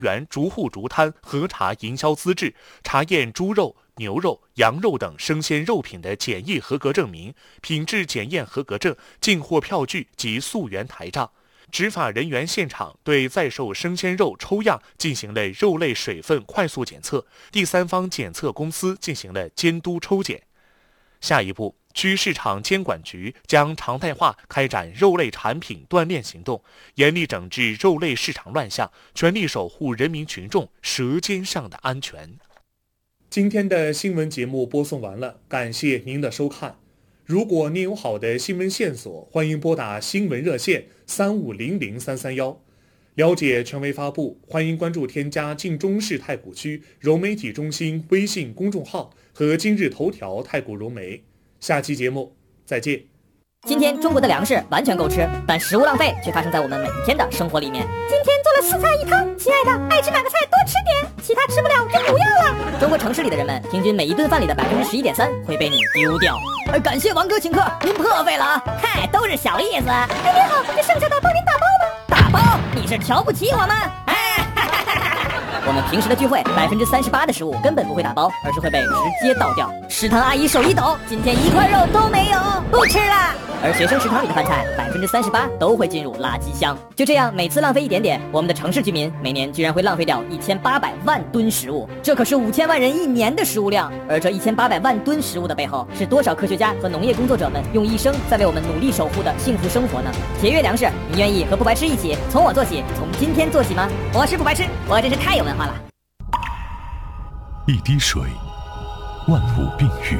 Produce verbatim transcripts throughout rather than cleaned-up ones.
原逐户逐摊核查营销资质，查验猪肉、牛肉、羊肉等生鲜肉品的检疫合格证明、品质检验合格证、进货票据及溯源台账。执法人员现场对在售生鲜肉抽样进行了肉类水分快速检测，第三方检测公司进行了监督抽检。下一步，区市场监管局将常态化开展肉类产品锻炼行动，严厉整治肉类市场乱象，全力守护人民群众舌尖上的安全。今天的新闻节目播送完了，感谢您的收看。如果您有好的新闻线索，欢迎拨打新闻热线三五零零三三幺。了解权威发布，欢迎关注添加晋中市太谷区融媒体中心微信公众号和今日头条太谷融媒。下期节目再见。 今天中国的粮食完全够吃，但食物浪费却发生在我们每天的生活里面。 今天做了四菜一汤，亲爱的，爱吃哪个菜多吃点，其他吃不了就不要了。 中国城市里的人们，平均每一顿饭里的百分之十一点三会被你丢掉。而感谢王哥请客，您破费了啊！嗨，都是小意思。 哎，您好，这剩下的帮您打包吗？ 打包？你是瞧不起我们？哎，我们平时的聚会，百分之三十八的食物根本不会打包，而是会被直接倒掉。食堂阿姨手一抖，今天一块肉都没有，不吃了。而学生食堂里的饭菜，百分之三十八都会进入垃圾箱。就这样，每次浪费一点点，我们的城市居民每年居然会浪费掉一千八百万吨食物，这可是五千万人一年的食物量。而这一千八百万吨食物的背后，是多少科学家和农业工作者们用一生在为我们努力守护的幸福生活呢？节约粮食，你愿意和不白痴一起从我做起，从今天做起吗？我是不白痴，我真是太有文化了。 一滴水，万物并育；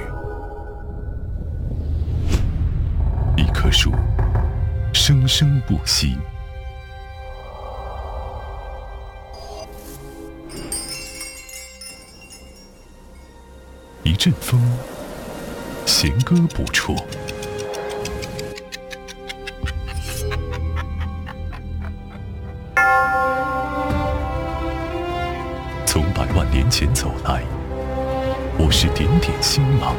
一棵树，生生不息；一阵风，弦歌不辍；从百万年前走来，我是点点星芒。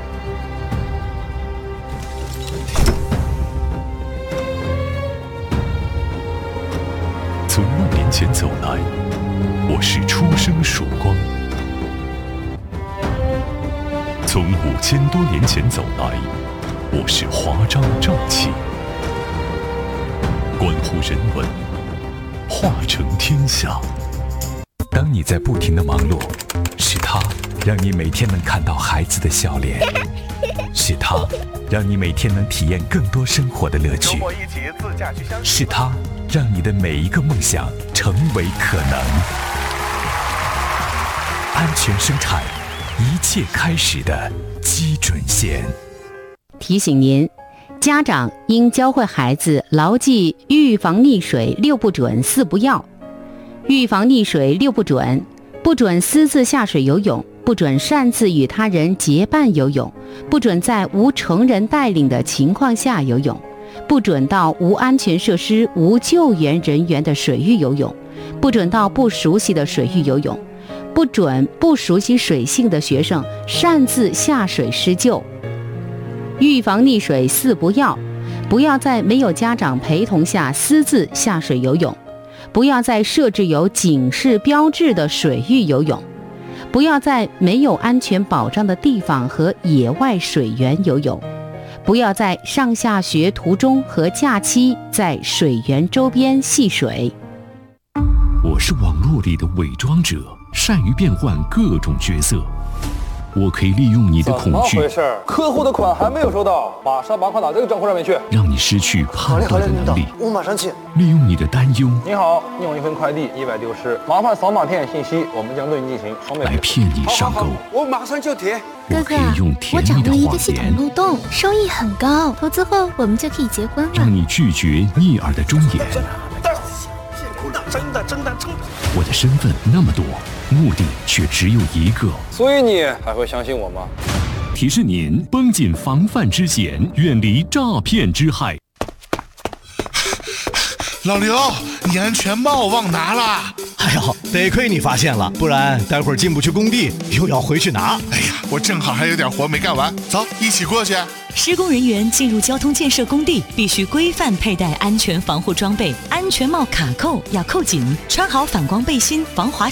从万年前走来，我是初生曙光。从五千多年前走来，我是华章正气。关乎人文，化成天下。 当你在不停的忙碌，是他让你每天能看到孩子的笑脸，是他让你每天能体验更多生活的乐趣，是他让你的每一个梦想成为可能。安全生产，一切开始的基准线。 提醒您，家长应教会孩子牢记预防溺水六不准四不要。预防溺水六不准：不准私自下水游泳，不准擅自与他人结伴游泳，不准在无成人带领的情况下游泳，不准到无安全设施、无救援人员的水域游泳，不准到不熟悉的水域游泳，不准不熟悉水性的学生擅自下水施救。预防溺水四不要：不要在没有家长陪同下私自下水游泳，不要在设置有警示标志的水域游泳，不要在没有安全保障的地方和野外水源游泳，不要在上下学途中和假期在水源周边戏水。 我是网络里的伪装者，善于变换各种角色。我可以利用你的恐惧， 怎么回事？客户的款还没有收到，马上把款打这个账户上面去， 让你失去判断的能力。 我马上去。 利用你的担忧， 你好，你有一份快递意外丢失，麻烦扫码填写信息，我们将对你进行双倍来骗你上钩。 我马上就填。 我可以用甜蜜的我掌握一谎个系统言， 漏洞，收益很高，投资后我们就可以结婚了。 让你拒绝逆耳的忠言。 真的真的真的， 我的身份那么多，目的却只有一个， 所以你还会相信我吗？ 提示您绷紧防范之弦，远离诈骗之害。 老刘，你安全帽忘拿了。 哎呦，得亏你发现了，不然待会儿进不去工地，又要回去拿。 哎呀，我正好还有点活没干完，走，一起过去。 施工人员进入交通建设工地，必须规范佩戴安全防护装备，安全帽卡扣要扣紧，穿好反光背心、防滑